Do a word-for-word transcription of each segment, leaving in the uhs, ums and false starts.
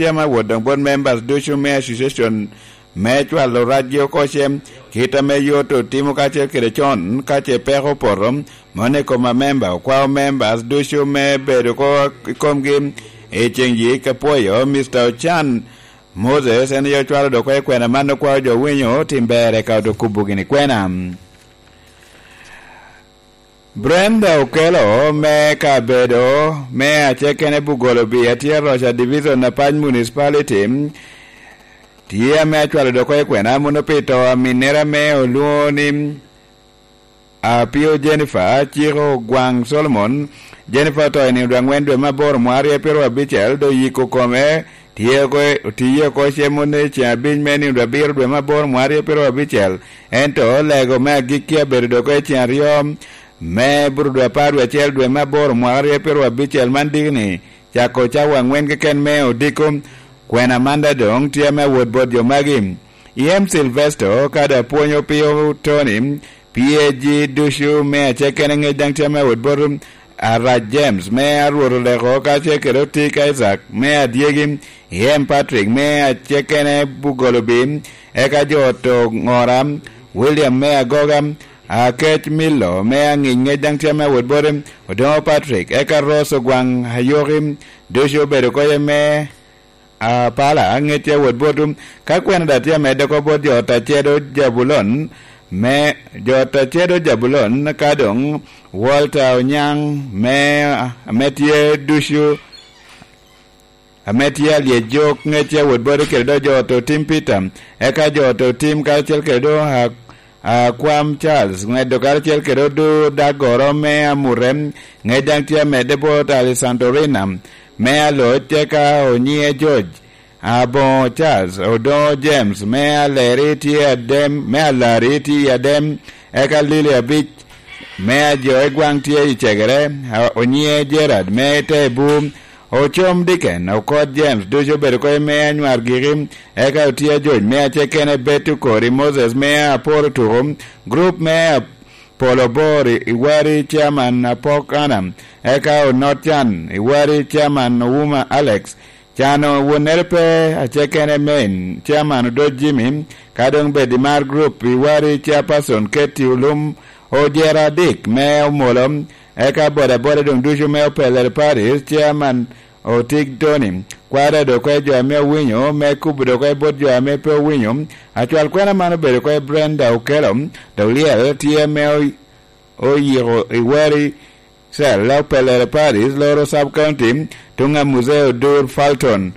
tiama wodong board members dushu me association me chwalo radio koshem kita me yoto timu kache kirechon kache peko porom mone koma member kwa members dushu me bedo ko komgi echengi kapoyo Mister Chan Moses en yo chwalo do kwe kwena mano kwa jo winyo timbere ka do kubugini kwena Brenda Okelo me kabedo me achekene bugolo bi atia Rocha Division na Pany Municipality tia me chwalo do kwe kwena muno pito minera me oluoni apio Jennifer Chiro Gwang Solomon Jennifer to ni dwangwendwe mabor mwari pero abichel do yiko kome tie ko tie ko chemone cha bin meni do bir dwe mabor mwari pero abichel ento lego me gikia berdo ko chario me burdo paru achel dwe mabor mwari pero abichel mandigni chako chawa ngwen ke ken me odikum kwena manda dong tie me woodboard yo magim em Sylvester kada ponyo pio Tony P A G dushu me chekene ngedang tie me woodboard Ara James me aruro lego ka chekero tika Isaac me adiegim em Patrick me achekene bugolobim eka joto ngoram William me agogam akech Milo me anginge dangtia me woodboard odo Patrick eka Rosso Gwang hayogim dosho bedo ko me a pala angete woodboard ka kwena datia me doko bod jota chedo Jabulon me jota chedo Jabulon kadong Walter Onyang me ametie dushu ametie lie jok ngetia woodboard kedo joto Tim Peter eka joto Tim kalchel kedo ha Kwam Charles ngedo kalchel kedo do dagoro me amurem ngedang tia me debo Alessandrina me alo teka Onyie George abo Charles odo James me aleriti adem me alariti adem eka Lilia Beach me jo egwang tie ichegere Onyie Gerard me tebu ochom diken okod James dojo bedo ko me anwar girim eka otie George me achekene betu kori Moses me aporo turum group me Polo Bori iwari chairman apok anam eka onotchan iwari chairman Wuma Alex chano wonerpe achekene main chairman do Jimmy kadong bedimar group iwari chairperson Keti Ulum Ojera Dick me umolom eka boda boda dong dushu me opeler Paris chairman Otig Tony kwada do kwe jo ame winyo me kubu do kwe bod jo ame pe winyo achwal kwena mano bedo kwe Brenda Okelo doliel tie me oyiro iwari sel la opeler Paris loro sub county tunga museo dur Falton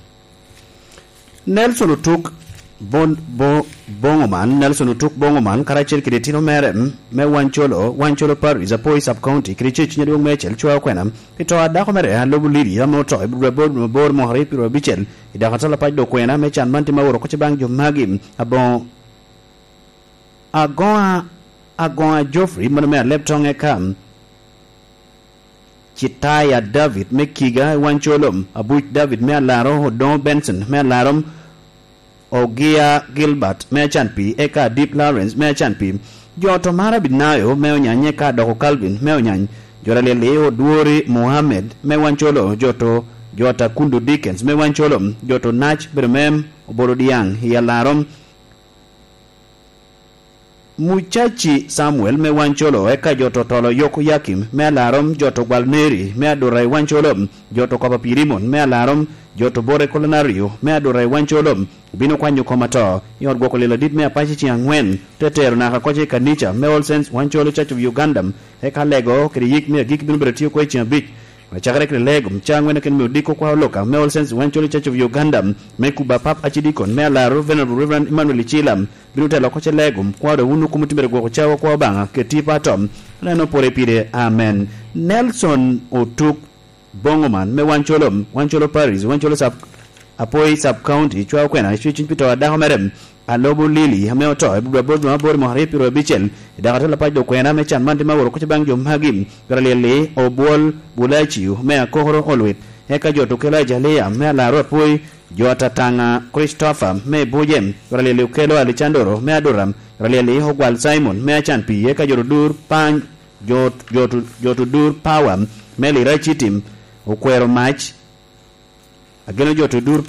Nelson Utuk bon bo bongoman Nelson Utuk bongoman karachel kidetino mere me wancholo wancholo Paris apoi sub county krichich nyedong mechel chwa kwena pito adako mere halobu liri amoto ebro bor bor mohri piro bichel idakatala pajdo kwena mechan manti maworo koche bang jo magim abon agoa agoa Joffrey manome leptong ekam Chitaya David mekiga wancholom abuch David me laro Don Benson me larom Ogia Gilbert me chanpi eka Deep Lawrence me chanpi joto mara binayo me onyanye ka doko Calvin me onyany jorale leo duori Mohammed me wancholo joto jota Kundu Dickens me wancholo joto Nach Bermem Oborodiang ya larom Muchachi Samuel me wancholo eka joto Tolo Yoko Yakim me larom joto Gwalneri me adorai wancholo joto Kopa Pirimon me larom joto Bore Colonario me adorai wancholo bino kwanyo komato yor goko lela dit me apache chi angwen tetero na kakoche kanicha me All Saints wancholo Church of Uganda eka lego kri yik me gik bino bretio ko chi bik machakare kri lego mchangwe ken me diko kwa loka me All Saints wancholo Church of Uganda me kuba pap achidikon me la Venerable Reverend Emmanuel Chilam bino telo koche lego kwa do unu kumutimere goko chawo kwa banga ketipa tom leno pore pire amen Nelson Utuk bongoman me wancholo wancholo Paris wancholo sub apoi sub county chwa kwena chichin pito adaho merem alobu lili hame oto ebwa bodu mabori mohari piro bichel idakatala pajdo kwena mechan mandi maworo koche bang jom hagim garalele obol bulachi me akohoro olwet heka joto kela jalea me alaro apoi jota tanga Christopher me bojem garalele ukelo alichandoro me adoram garalele hogwal Simon me achanpi heka joto dur pan jot joto joto dur power me lirachitim ukwero match ageno joto dur